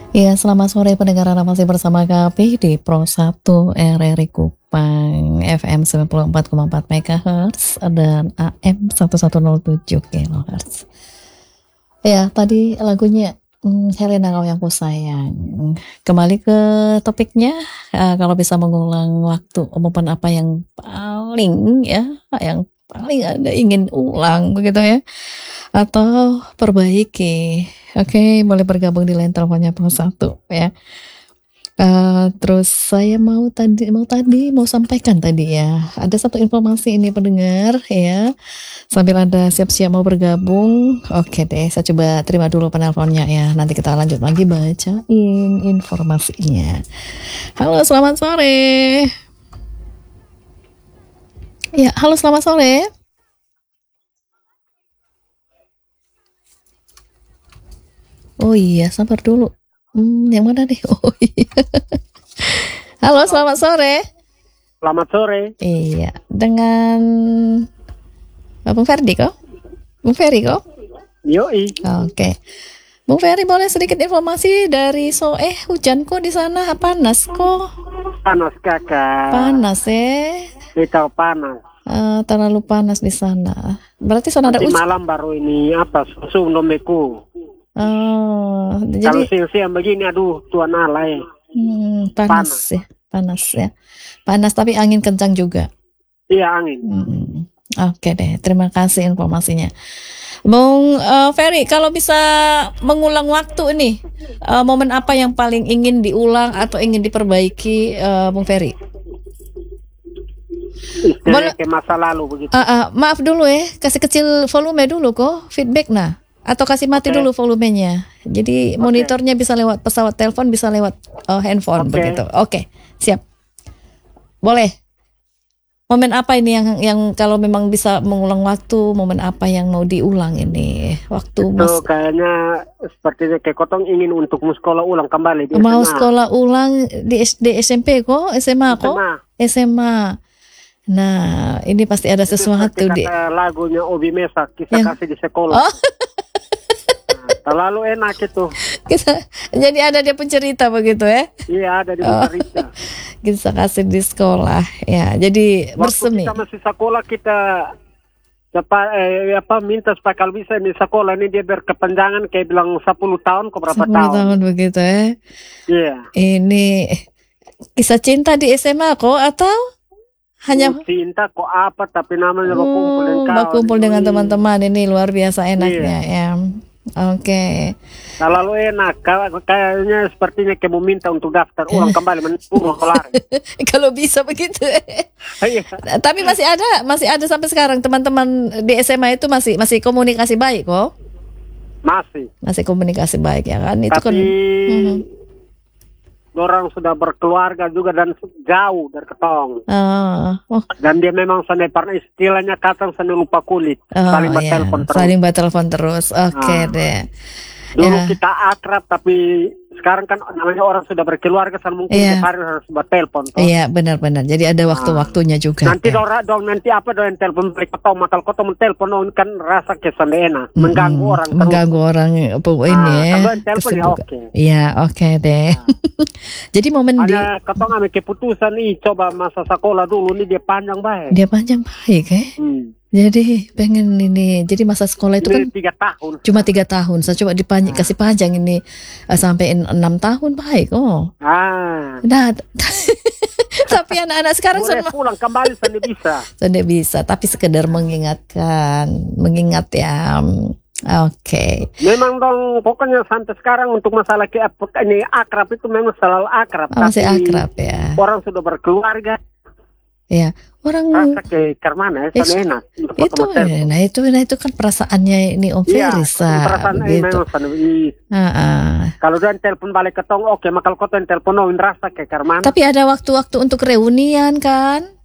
Ya, selamat sore pendengar Anda masih bersama kami di Pro 1 RRI Kupang FM 94,4 MHz dan AM 1107 kHz. Ya, tadi lagunya Helena Kau Yang Kusayang. Kembali ke topiknya, kalau bisa mengulang waktu, momen apa yang paling yang paling Anda ingin ulang begitu ya, atau perbaiki. Oke, boleh bergabung di line teleponnya Pro 1 ya. Terus saya mau sampaikan tadi ya, ada satu informasi ini pendengar ya, sambil Anda siap-siap mau bergabung. Oke deh, saya coba terima dulu penelponnya ya, nanti kita lanjut lagi bacain informasinya. Halo, selamat sore. Ya, halo, selamat sore. Oh iya, sabar dulu. Yang mana nih? Oh iya. Halo, selamat sore. Selamat sore. Iya, dengan Bung Ferdi kok? Bung Ferry kok? Yoi. Oke. Bung Ferry, boleh sedikit informasi dari hujan kok di sana? Panas kok? Panas kakak. Panas ya? Kita panas. Terlalu panas di sana. Berarti sana ada Nanti malam baru ini susu nomeku. jadi Kalau siang-siang begini, aduh Tuhan Allah ya. panas ya, panas ya. Panas tapi angin kencang juga. Iya, angin. Oke deh, terima kasih informasinya. Bung Ferry, kalau bisa mengulang waktu nih, momen apa yang paling ingin diulang atau ingin diperbaiki, Bung Ferry? Boleh ke masa lalu begitu. Maaf dulu ya, kasih kecil volume dulu kok, feedback nah. Atau kasih mati dulu volumenya. Jadi monitornya bisa lewat pesawat telepon, bisa lewat handphone begitu. Oke, siap. Boleh. Momen apa ini yang kalau memang bisa mengulang waktu, momen apa yang mau diulang ini? Waktu itu kayaknya sepertinya kayak kotong ingin untuk sekolah ulang kembali di mau SMA. Sekolah ulang di SD, SMP kok, SMA kok? SMA. Nah, ini pasti ada sesuatu di lagunya Obi Mesa, kisah kasih di sekolah. Terlalu enak itu. Jadi ada dia pencerita begitu ya? Iya, ada di pencerita. Kisah kasih di sekolah ya. Jadi bersemi. Waktu kita masih sekolah kita minta supaya kalau bisa di sekolah ini dia berkepanjangan kayak bilang 10 tahun ke berapa 10 tahun. tahun begitu ya? Iya. Ini kisah cinta di SMA kok atau hanya cinta kok apa tapi namanya berkumpul dengan teman-teman, ini luar biasa enaknya ya. Oke. Terlalu enak, kayaknya sepertinya kayak mau minta untuk daftar ulang kembali kalau bisa begitu. Tapi masih ada sampai sekarang teman-teman di SMA itu masih komunikasi baik kok? Masih komunikasi baik ya kan? Itu tapi orang sudah berkeluarga juga dan jauh dari ketong. Dan dia memang pernah istilahnya kata lupa kulit. Saling bertelepon terus. Saling bertelepon terus. Oke deh. Dulu kita akrab tapi sekarang kan namanya orang sudah berkeluarga mungkin hari harus bertelepon. Iya, benar-benar. Jadi ada waktu-waktunya juga. Nanti nanti apa yang telepon balik ketong makal ketong mentelepon kan rasa kesan enak, mengganggu orang. Mengganggu orang ini ya. Kalau telepon ya oke. Iya, oke deh. Jadi momen ada ketong ambil keputusan coba masa sekolah dulu nih dia panjang baik. Dia panjang baik ya. Jadi pengen ini, jadi masa sekolah itu kan 3 tahun. Cuma 3 tahun. Saya coba kasih panjang ini sampai 6 tahun baik. Nah, tapi anak-anak sekarang boleh pulang kembali sudah bisa. Tapi sekedar mengingat ya. Oke. Memang dong, pokoknya sampai sekarang untuk masalah ini akrab itu memang selalu akrab. Masih akrab ya. Orang sudah berkeluarga. Ya, orang rasa kayak karmana enak. Itu kan perasaannya ini Om Ferry gitu. Kalau dia telepon balik ketong, oke, makal kotong telepon rasa kayak karmana. Tapi ada waktu-waktu untuk reunian kan?